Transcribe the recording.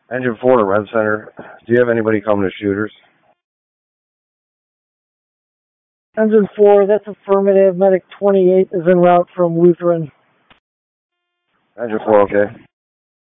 Engine 4 to Red Center. Do you have anybody coming to shooters? Engine 4, that's affirmative. Medic 28 is en route from Lutheran. Engine 4, okay.